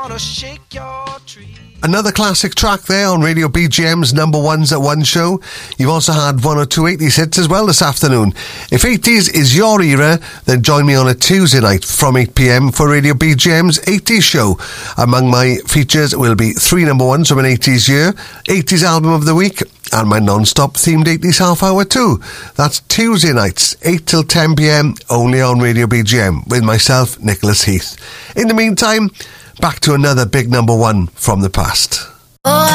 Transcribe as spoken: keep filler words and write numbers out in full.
Another classic track there on Radio B G M's Number Ones at One show. You've also had one or two eighties hits as well this afternoon. If eighties is your era, then join me on a Tuesday night from eight p.m. for Radio B G M's eighties show. Among my features will be three number ones from an eighties year, eighties album of the week, and my non-stop themed eighties half hour too. That's Tuesday nights, eight till ten p.m, only on Radio B G M, with myself, Nicholas Heath. In the meantime, back to another big number one from the past.